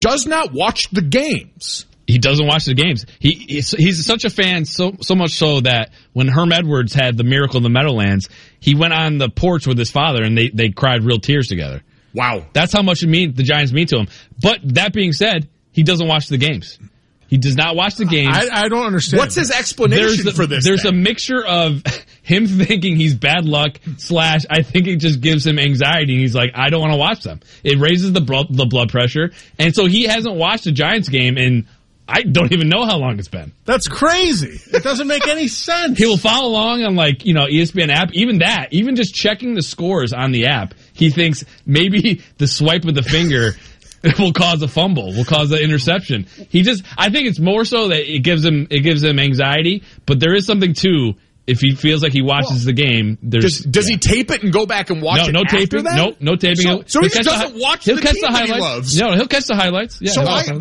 does not watch the games. He doesn't watch the games. He's such a fan, so much so that when Herm Edwards had the Miracle in the Meadowlands, he went on the porch with his father and they cried real tears together. Wow. That's how much the Giants mean to him. But that being said, he doesn't watch the games. He does not watch the games. I don't understand. What's his explanation for this? There's a mixture of him thinking he's bad luck / I think it just gives him anxiety. And he's like, I don't want to watch them. It raises the blood pressure. And so he hasn't watched a Giants game in I don't even know how long it's been. That's crazy. It doesn't make any sense. He will follow along on ESPN app. Even just checking the scores on the app, he thinks maybe the swipe with the finger will cause a fumble, will cause an interception. I think it's more so that it gives him anxiety, but there is something too. If he feels like he watches the game, does he tape it and go back and watch it? No after taping. That? No taping. So he just doesn't watch the team that he loves. No, he'll catch the highlights. Yeah, so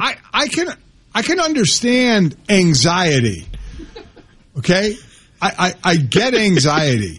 I can understand anxiety. Okay, I get anxiety,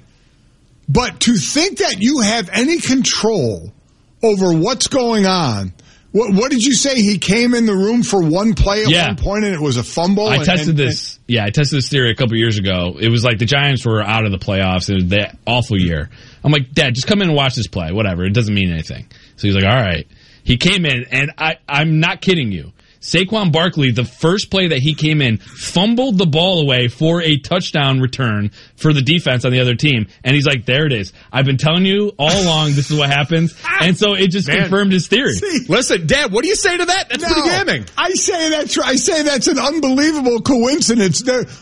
but to think that you have any control over what's going on. What did you say? He came in the room for one play at one point, and it was a fumble. I tested this theory a couple years ago. It was like the Giants were out of the playoffs. It was that awful year. I'm like, Dad, just come in and watch this play. Whatever. It doesn't mean anything. So he's like, all right. He came in, and I'm not kidding you. Saquon Barkley, the first play that he came in, fumbled the ball away for a touchdown return for the defense on the other team. And he's like, there it is. I've been telling you all along this is what happens. And so it just confirmed his theory. Listen, Dad, what do you say to that? That's pretty damning. I say that's an unbelievable coincidence.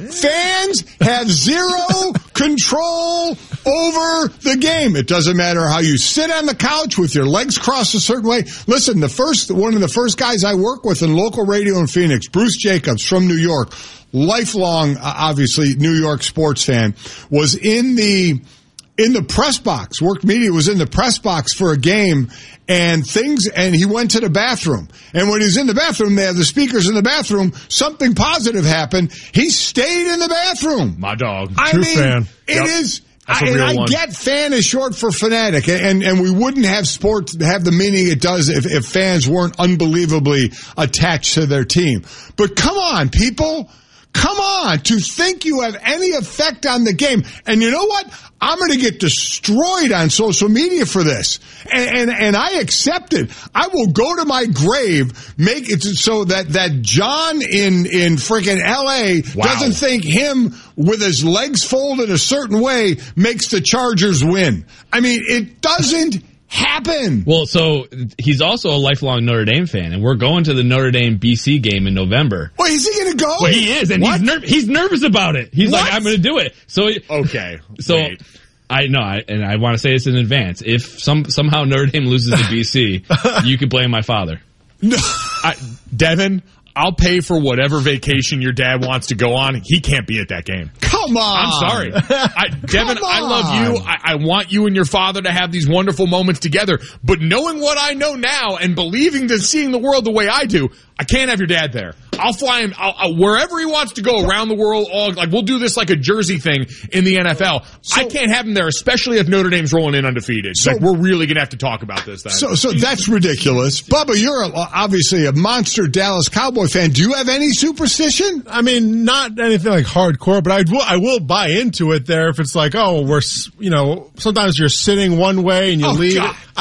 Fans have zero control over the game. It doesn't matter how you sit on the couch with your legs crossed a certain way. Listen, one of the first guys I work with in local radio in Phoenix, Bruce Jacobs from New York, lifelong, obviously, New York sports fan, was in the press box. Worked media, was in the press box for a game, and he went to the bathroom. And when he was in the bathroom, they have the speakers in the bathroom. Something positive happened. He stayed in the bathroom. My dog. True fan. It is. I get fan is short for fanatic, and we wouldn't have sports have the meaning it does if fans weren't unbelievably attached to their team. But come on, people. Come on, to think you have any effect on the game. And you know what? I'm going to get destroyed on social media for this. And I accept it. I will go to my grave, make it so that John in freaking LA doesn't think him with his legs folded a certain way makes the Chargers win. I mean, it doesn't happen. Well, so he's also a lifelong Notre Dame fan, and we're going to the Notre Dame BC game in November. Well, is he going to go? Well, he is, and he's nervous about it. He's like, I'm going to do it. So okay. So wait. I want to say this in advance. If somehow Notre Dame loses to BC, you could blame my father. No. Devin, I'll pay for whatever vacation your dad wants to go on. He can't be at that game. Come on. I'm sorry. Devin, I love you. I want you and your father to have these wonderful moments together. But knowing what I know now and believing and seeing the world the way I do, I can't have your dad there. I'll fly him wherever he wants to go around the world. We'll do this like a jersey thing in the NFL. I can't have him there, especially if Notre Dame's rolling in undefeated. We're really going to have to talk about this. So that's ridiculous. Bubba, you're obviously a monster Dallas Cowboy fan. Do you have any superstition? I mean, not anything like hardcore, but I will buy into it there if it's like, sometimes you're sitting one way and you leave.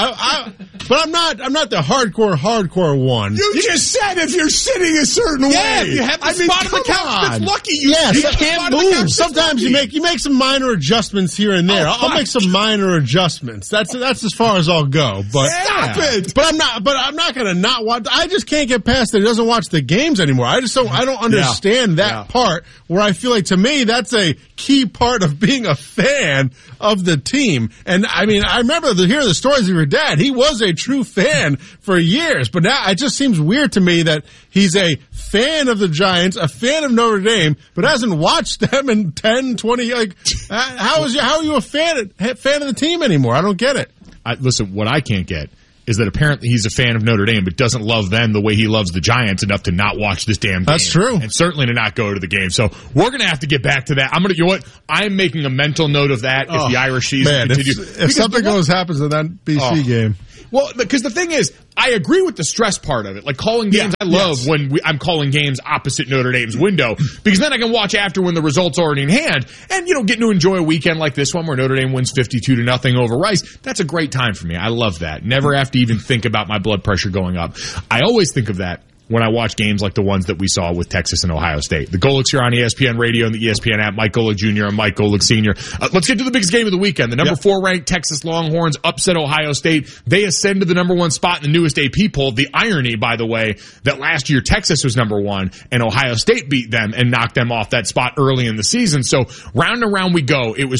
But I'm not the hardcore one. You just said if you're sitting a certain way. You have the spot on the couch that's lucky. You can't move. Sometimes you make some minor adjustments here and there. I'll make some minor adjustments. That's as far as I'll go. But stop it. But I'm not going to not watch. I just can't get past that he doesn't watch the games anymore. I don't understand that part where I feel like to me that's a key part of being a fan of the team. And I mean, I remember hearing the stories of your dad. He was a true fan for years, but now it just seems weird to me that he's a fan of the Giants, a fan of Notre Dame, but hasn't watched them in 10, 20, how are you a fan of the team anymore? I don't get it. Listen, what I can't get is that apparently he's a fan of Notre Dame, but doesn't love them the way he loves the Giants enough to not watch this damn game. That's true. And certainly to not go to the game. So we're going to have to get back to that. You know what? I'm making a mental note of that if the Irish season continues. If something happens in that BC game. Well, because the thing is, I agree with the stress part of it. Like calling games, I love when I'm calling games opposite Notre Dame's window, because then I can watch after when the result's already in hand, and getting to enjoy a weekend like this one where Notre Dame wins 52-0 over Rice. That's a great time for me. I love that. Never have to even think about my blood pressure going up. I always think of that when I watch games like the ones that we saw with Texas and Ohio State. The Golics here on ESPN Radio and the ESPN app, Mike Golic Jr. and Mike Golic Sr. Let's get to the biggest game of the weekend. The number 4 ranked Texas Longhorns upset Ohio State. They ascend to the number 1 spot in the newest AP poll. The irony, by the way, that last year Texas was number 1 and Ohio State beat them and knocked them off that spot early in the season. So round and round we go. It was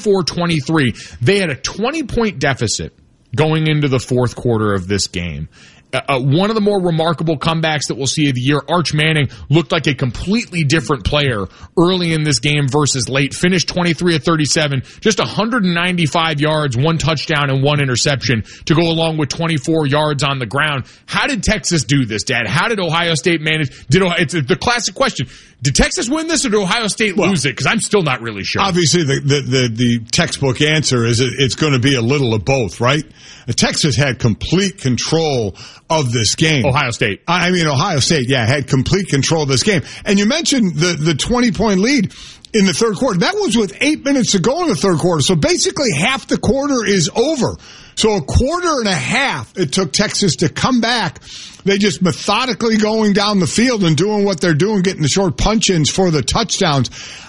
24-23. They had a 20-point deficit going into the fourth quarter of this game. One of the more remarkable comebacks that we'll see of the year, Arch Manning looked like a completely different player early in this game versus late. Finished 23 of 37, just 195 yards, 1 touchdown, and 1 interception to go along with 24 yards on the ground. How did Texas do this, Dad? How did Ohio State manage? It's the classic question. Did Texas win this or did Ohio State lose it? Because I'm still not really sure. Obviously, the textbook answer is it's going to be a little of both, right? Texas had complete control of this game. Ohio State. Ohio State, had complete control of this game. And you mentioned the 20-point lead in the third quarter. That was with 8 minutes to go in the third quarter. So basically half the quarter is over. So a quarter and a half it took Texas to come back. They just methodically going down the field and doing what they're doing, getting the short punch-ins for the touchdowns.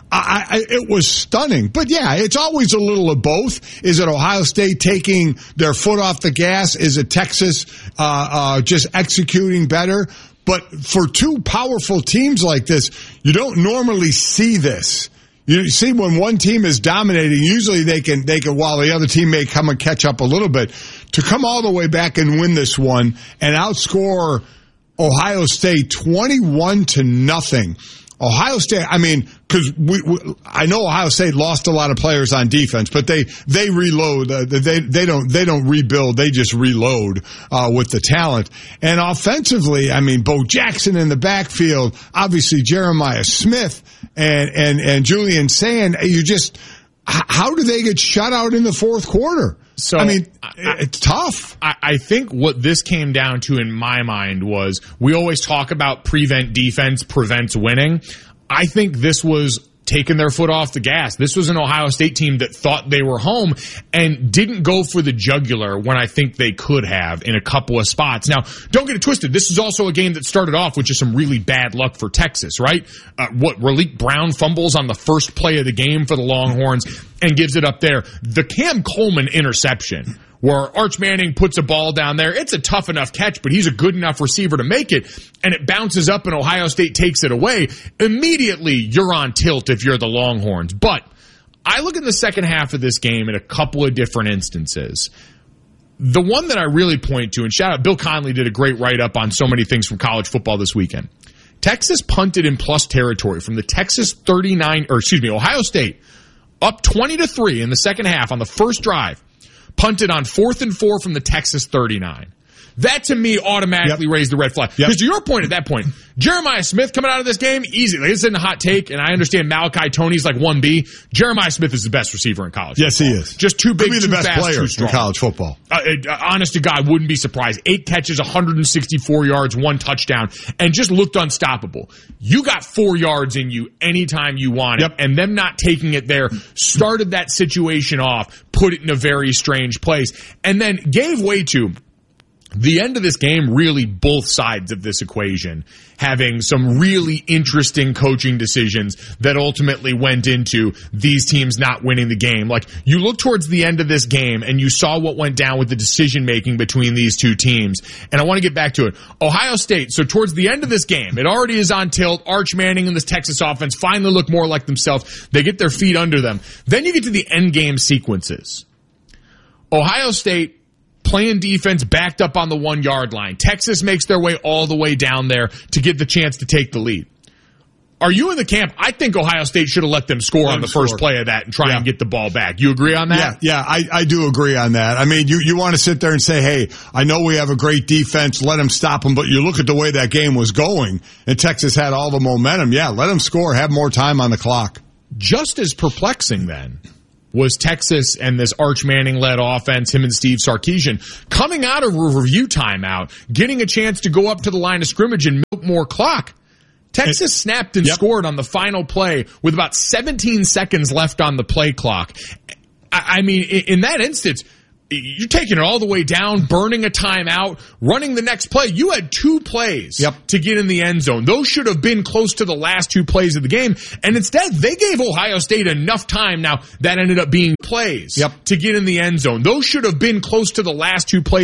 It was stunning. But it's always a little of both. Is it Ohio State taking their foot off the gas? Is it Texas just executing better? But for two powerful teams like this, you don't normally see this. You see, when one team is dominating, usually they can, while the other team may come and catch up a little bit, to come all the way back and win this one and outscore Ohio State 21-0. Ohio State, because I know Ohio State lost a lot of players on defense, but they reload. They don't rebuild. They just reload with the talent. And offensively, Bo Jackson in the backfield, obviously Jeremiah Smith and Julian Sand. How do they get shut out in the fourth quarter? So it's tough. I think what this came down to in my mind was we always talk about prevent defense prevents winning. I think this was taking their foot off the gas. This was an Ohio State team that thought they were home and didn't go for the jugular when I think they could have in a couple of spots. Now, don't get it twisted. This is also a game that started off with just some really bad luck for Texas, right? Raleek Brown fumbles on the first play of the game for the Longhorns and gives it up there. The Cam Coleman interception, where Arch Manning puts a ball down there. It's a tough enough catch, but he's a good enough receiver to make it, and it bounces up and Ohio State takes it away. Immediately, you're on tilt if you're the Longhorns. But I look in the second half of this game in a couple of different instances. The one that I really point to, and shout out, Bill Conley did a great write-up on so many things from college football this weekend. Texas punted in plus territory from the Ohio State, up 20-3 in the second half on the first drive. Punted on 4th and 4 from the Texas 39. That, to me, automatically raised the red flag. Because to your point at that point, Jeremiah Smith coming out of this game, easy. Like, this isn't a hot take, and I understand Malachi Toney's like 1B. Jeremiah Smith is the best receiver in college football. Yes, he is. Just too big, Could be too the best fast, player too strong. in college football. Honest to God, wouldn't be surprised. 8 catches, 164 yards, 1 touchdown, and just looked unstoppable. You got 4 yards in you anytime you want it, and them not taking it there started that situation off, put it in a very strange place, and then gave way to the end of this game, really both sides of this equation having some really interesting coaching decisions that ultimately went into these teams not winning the game. Like, you look towards the end of this game and you saw what went down with the decision making between these two teams. And I want to get back to it. Ohio State, so towards the end of this game, it already is on tilt. Arch Manning and this Texas offense finally look more like themselves. They get their feet under them. Then you get to the end game sequences. Ohio State playing defense backed up on the 1 yard line. Texas makes their way all the way down there to get the chance to take the lead. Are you in the camp? I think Ohio State should have let them score on the first play of that and try and get the ball back. You agree on that? Yeah, I do agree on that. You want to sit there and say, hey, I know we have a great defense, let them stop them, but you look at the way that game was going, and Texas had all the momentum. Yeah, let them score, have more time on the clock. Just as perplexing then was Texas and this Arch Manning-led offense, him and Steve Sarkisian, coming out of a review timeout, getting a chance to go up to the line of scrimmage and milk more clock. Texas snapped and scored on the final play with about 17 seconds left on the play clock. I mean, in that instance, you're taking it all the way down, burning a timeout, running the next play. You had 2 plays to get in the end zone. Those should have been close to the last 2 plays of the game. And instead, they gave Ohio State enough time. Now, that ended up being plays to get in the end zone. Those should have been close to the last 2 plays